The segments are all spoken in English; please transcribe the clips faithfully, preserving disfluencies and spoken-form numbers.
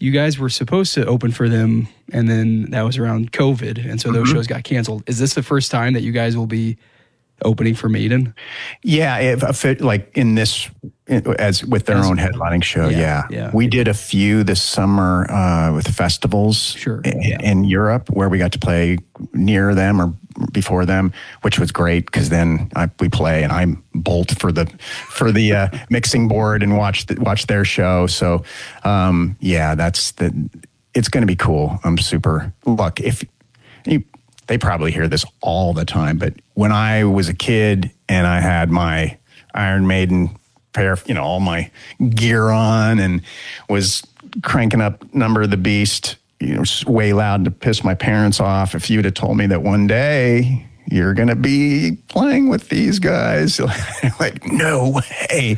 you guys were supposed to open for them, and then that was around COVID, and so those mm-hmm. shows got canceled. Is this the first time that you guys will be opening for Maiden? Yeah, if, if, like in this, as with their as, own headlining show. Yeah, yeah, yeah. We did a few this summer uh, with festivals sure, in, yeah. in Europe where we got to play near them or before them, which was great because then I, we play and I bolt for the for the uh, mixing board and watch the, watch their show. So um, yeah, that's the. It's going to be cool. I'm super. Look, if you. They probably hear this all the time, but when I was a kid and I had my Iron Maiden pair, you know, all my gear on and was cranking up Number of the Beast, you know, way loud to piss my parents off. If you'd have told me that one day you're going to be playing with these guys, like, no way,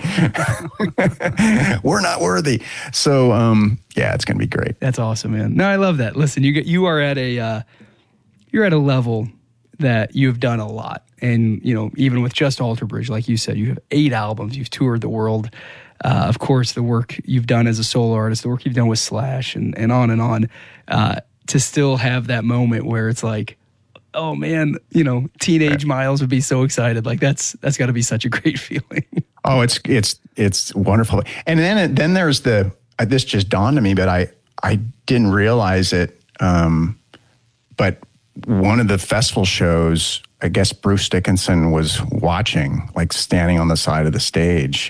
we're not worthy. So, um, yeah, it's going to be great. That's awesome, man. No, I love that. Listen, you get, you are at a, uh, you're at a level that you've done a lot. And, you know, even with just Alter Bridge, like you said, you have eight albums, you've toured the world. Uh, of course, the work you've done as a solo artist, the work you've done with Slash and, and on and on, uh, to still have that moment where it's like, oh man, you know, teenage Miles would be so excited. Like that's, that's gotta be such a great feeling. Oh, it's, it's, it's wonderful. And then, then there's the, uh, this just dawned on me, but I, I didn't realize it. Um, but one of the festival shows, I guess Bruce Dickinson was watching, like standing on the side of the stage.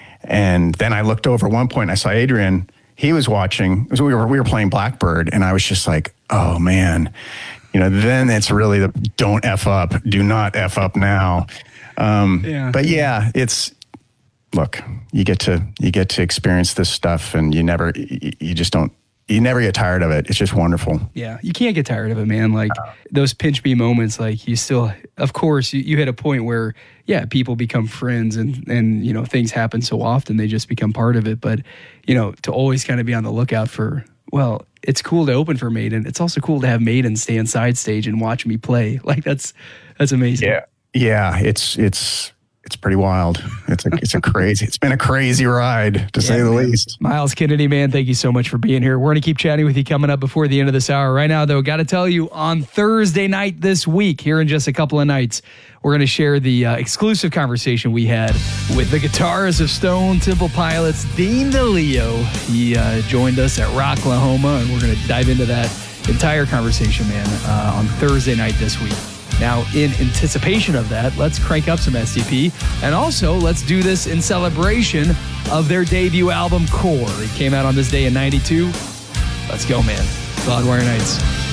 And then I looked over at one point and I saw Adrian, he was watching, we were, we were playing Blackbird, and I was just like, oh man, you know, then it's really the don't F up, do not F up now. Um, yeah. But yeah, it's, look, you get to, you get to experience this stuff and you never, you, you just don't, you never get tired of it. It's just wonderful. Yeah, you can't get tired of it, man. Like uh, those pinch me moments, like you still, of course, you, you hit a point where, yeah, people become friends and, and, you know, things happen so often, they just become part of it. But, you know, to always kind of be on the lookout for, well, it's cool to open for Maiden. It's also cool to have Maiden stand side stage and watch me play. Like that's, that's amazing. Yeah. Yeah. It's, it's, It's pretty wild. It's a, it's a crazy, it's been a crazy ride to yeah, say the man. least. Miles Kennedy, man, thank you so much for being here. We're going to keep chatting with you coming up before the end of this hour. Right now, though, got to tell you, on Thursday night this week, here in just a couple of nights, we're going to share the uh, exclusive conversation we had with the guitarist of Stone Temple Pilots, Dean DeLeo. He uh, joined us at Rocklahoma, and we're going to dive into that entire conversation, man, uh, on Thursday night this week. Now, in anticipation of that, let's crank up some S T P. And also, let's do this in celebration of their debut album, Core. It came out on this day in ninety-two. Let's go, man. Loudwire Nights.